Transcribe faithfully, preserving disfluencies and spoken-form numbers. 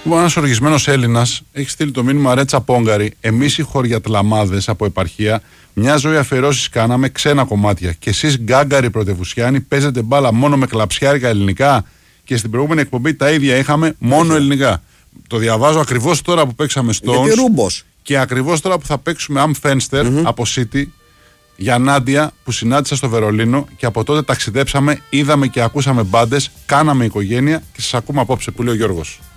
Λοιπόν, ένας οργισμένος Έλληνας έχει στείλει το μήνυμα: Ρέτσα Πόγκαρη, εμείς οι χωριατλαμάδες από επαρχία, μια ζωή αφιερώσεις κάναμε ξένα κομμάτια. Και εσείς γκάγκαροι πρωτευουσιάνοι παίζετε μπάλα μόνο με κλαψιάρικα ελληνικά. Και στην προηγούμενη εκπομπή τα ίδια είχαμε μόνο yeah. ελληνικά. Το διαβάζω ακριβώς τώρα που παίξαμε Stones. Και ακριβώς τώρα που θα παίξουμε Am Fenster mm-hmm. από City για Νάντια που συνάντησα στο Βερολίνο. Και από τότε ταξιδέψαμε, είδαμε και ακούσαμε μπάντες, κάναμε οικογένεια και σας ακούμε απόψε που λέει ο Γιώργος.